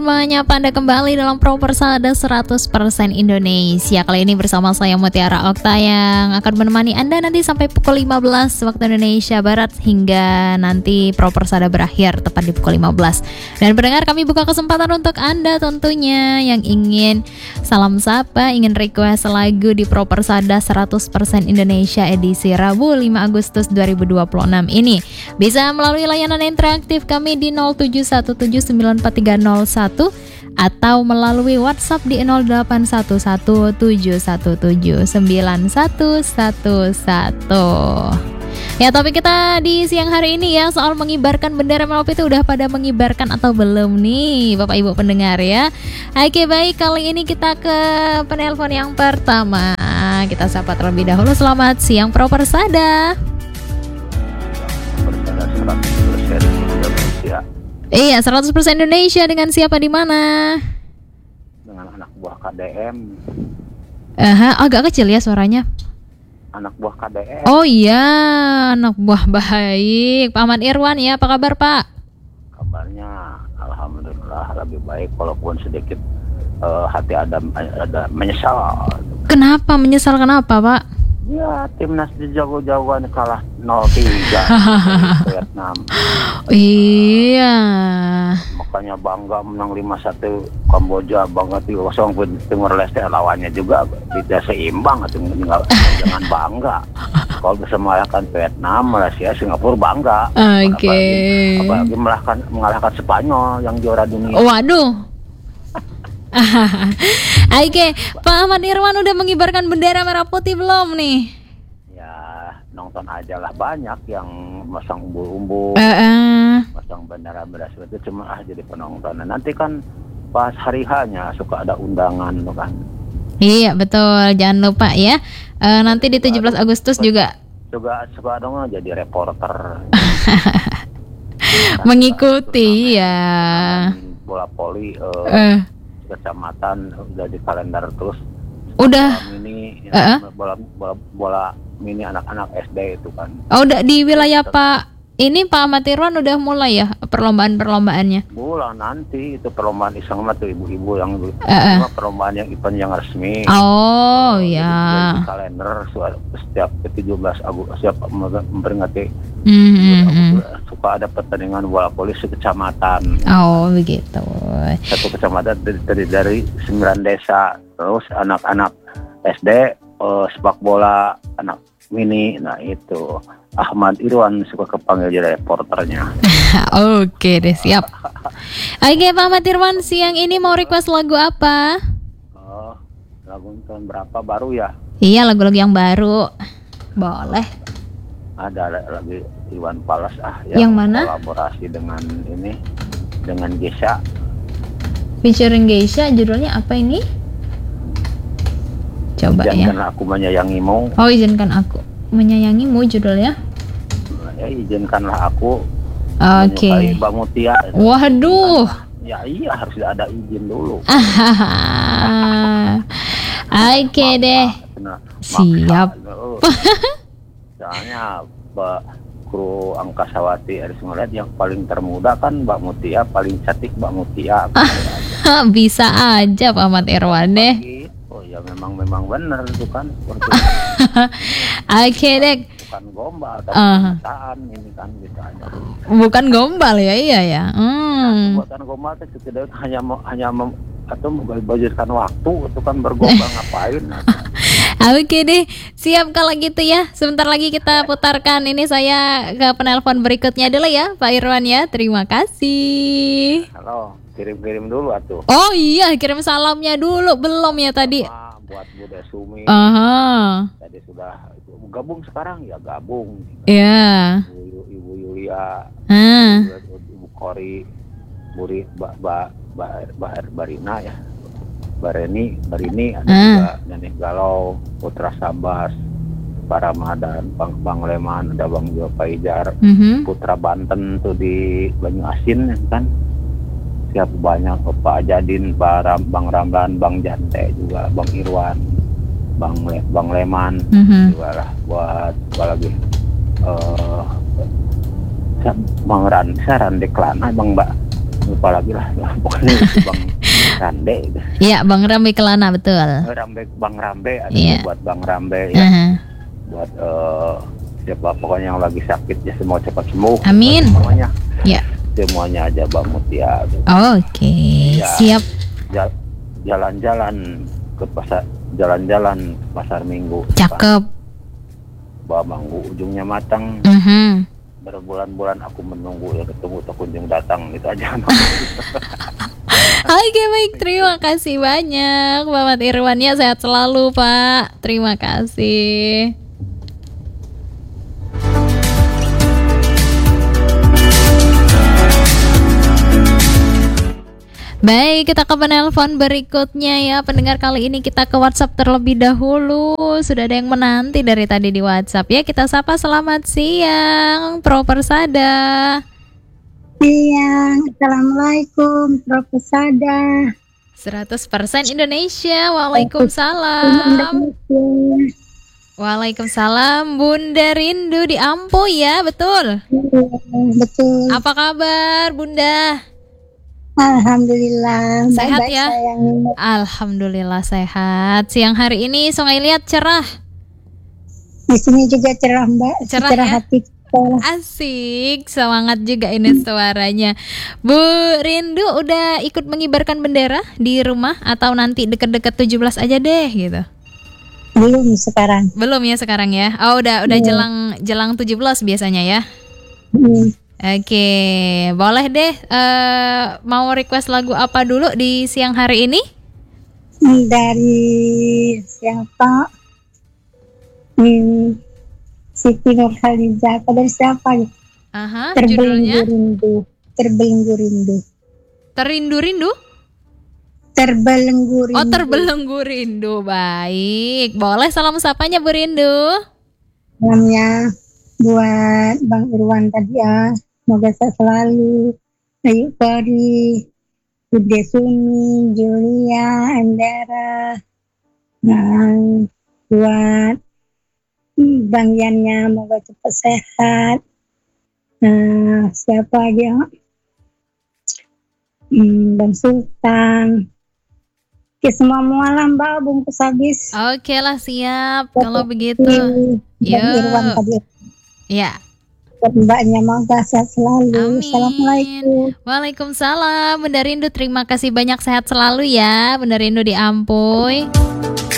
Menyapa Anda kembali dalam Propersada 100% Indonesia. Kali ini bersama saya Mutiara Okta yang akan menemani Anda nanti sampai pukul 15 waktu Indonesia Barat hingga nanti Propersada berakhir tepat di pukul 15. Dan pendengar, kami buka kesempatan untuk Anda tentunya yang ingin salam sapa, ingin request lagu di Propersada 100% Indonesia edisi Rabu 5 Agustus 2026 ini. Bisa melalui layanan interaktif kami di 0717943001 atau melalui WhatsApp di 0811779111. Ya, topik kita di siang hari ini ya soal mengibarkan bendera merah putih. Udah pada mengibarkan atau belum nih Bapak Ibu pendengar ya? Oke, baik, kali ini kita ke penelpon yang pertama. Kita sapa terlebih dahulu. Selamat siang Propersada. Iya, 100% Indonesia. Dengan siapa di mana? Dengan anak buah KDM. Agak kecil ya suaranya. Anak buah KDM. Oh iya, anak buah, baik. Pak Ahmad Irwan ya, apa kabar Pak? Kabarnya alhamdulillah lebih baik, walaupun sedikit hati ada menyesal. Kenapa menyesal, kenapa Pak? Ya, timnas jago-jagoan kalah 0-3 Vietnam. Iya. Makanya bangga menang 5-1 Kamboja, bangga 3-0 Timor Leste lawannya juga tidak seimbang, jangan bangga. Kalau bisa mengalahkan Vietnam, Malaysia, Singapura bangga. Oke. Apalagi mengalahkan Spanyol yang juara dunia. Waduh. Oke, Pak Ahmad Irwan udah mengibarkan bendera merah putih belum nih? Ya, nonton aja lah, banyak yang masang umbu-umbu, masang bendera merah putih, cuma jadi penonton. Nah, nanti kan pas hari H-nya suka ada undangan tuh kan. Iya betul, jangan lupa ya. Nanti di 17 Agustus juga suka dong jadi reporter. Mengikuti ya. Bola voli kecamatan udah di kalender terus. Udah bola mini anak-anak SD itu kan. Oh, udah di wilayah Pak ini Pak Ahmad Irwan udah mulai ya perlombaan-perlombaannya? Bulan nanti itu perlombaan iseng mah tuh ibu-ibu yang perlombaan yang event yang resmi. Oh ya. Di kalender setiap 17 Agustus setiap memperingati suka ada pertandingan bola voli sekecamatan. Oh begitu. Satu kecamatan dari 9 desa, terus anak-anak SD sepak bola anak mini. Nah itu Ahmad Irwan suka kepanggil jadi reporternya. Oke deh, siap. Oke Pak Ahmad Irwan, siang ini mau request lagu apa? Lagu tahun berapa baru ya? Iya, lagu-lagu yang baru. Boleh. Ada lagi Iwan Fals yang mana? Kolaborasi dengan Geisha. Featuring Geisha, judulnya apa ini? Coba ya. Izinkan aku menyayangimu. Oh, izinkan aku menyayangimu judulnya. Ya, izinkanlah aku menyukai Mbak Mutia. Waduh. Ya iya, harus ada izin dulu. Oke deh. Siap. Soalnya kru Angkasawati Aris Ngeliat yang paling termuda kan Mbak Mutia, paling cantik Mbak Mutia. Bisa aja Pak Ahmad Irwan deh. Oh ya, memang benar itu kan. Oke deh. Bukan gombal, tapi kenyataan ini kan gitu aja. Bukan gombal ya, iya ya. Bukan gombal itu tidak hanya atau membajirkan waktu itu kan bergombal ngapain. Oke deh, siap kalau gitu ya. Sebentar lagi kita putarkan ini, saya ke penelpon berikutnya dulu ya Pak Irwan ya. Terima kasih. Halo, kirim dulu atuh. Oh iya, kirim salamnya dulu. Belum ya tadi? Buat Bude Sumi. Tadi sudah gabung, sekarang ya gabung. Iya. Ibu Yulia, Ibu Kori, Buri, Mbak Barina ya. Barini ada juga Nenek Galau, Putra Sabas, Pak Ramadan, Bang Leman, ada Bang Jo Paijar, Putra Banten tuh di Banyu Asin kan. Siap banyak, Pak Ajadin, Bang Ramlan, Bang Jante juga, Bang Irwan, Bang Leman juga lah buat apa lagi Bang Randeklana, Bang lupa lagi lah. Pokoknya itu Bang Rande. Iya, Bang Rambe Kelana, betul. Bang Rambe ada buat Bang Rambe ya. Buat siapa pokoknya yang lagi sakit ya semua cepat sembuh. Amin. Semuanya. Ya. Semuanya aja Bang Mutia. Oke, ya, siap. Jalan-jalan ke pasar Minggu. Cakep. Bawa manggu ujungnya matang. Berbulan-bulan aku menunggu ya ketemu tak kunjung datang gitu aja. Oke, baik, terima kasih banyak Bapak Irwan ya, sehat selalu Pak. Terima kasih. Baik, kita ke penelpon berikutnya ya. Pendengar, kali ini kita ke WhatsApp terlebih dahulu. Sudah ada yang menanti dari tadi di WhatsApp ya. Kita sapa, selamat siang Pro Persada. Siang, Assalamualaikum Pro Persada. 100% Indonesia. Waalaikumsalam. Waalaikumsalam. Bunda Rindu di Ampo ya, betul? Betul. Apa kabar Bunda? Alhamdulillah sehat baik, ya. sayang. Alhamdulillah sehat. Siang hari ini Sungai Liat cerah. Di sini juga cerah Mbak. Cerah ya? Hati. Asik, semangat juga ini suaranya. Bu Rindu udah ikut mengibarkan bendera di rumah atau nanti deket-deket 17 aja deh gitu? Belum sekarang. Belum ya sekarang ya. Oh udah jelang 17 biasanya ya. Oke, boleh deh. Mau request lagu apa dulu di siang hari ini? Dari siapa? Siti Nurhaliza. Dari siapa? Judulnya? Terbelenggu rindu. Terindu-rindu? Terbelenggu rindu. Oh, terbelenggu rindu. Baik. Boleh salam sapanya Bu Rindu? Salamnya buat Bang Irwan tadi ya. Semoga sehat selalu. Ayu Kori, Bude Sumi, Julia, Andara. Nah, buat Bang Yannya, semoga cepat sehat. Nah, siapa dia? Bang Sultan. Oke, semua mualah Mbak, bungkus habis. Oke lah, siap. Kalau begitu. Bang Irwan tadi. Ya. Mbaknya semoga sehat selalu. Amin. Assalamualaikum. Waalaikumsalam. Bunda Rindu, terima kasih banyak, sehat selalu ya Bunda Rindu di Ampuy.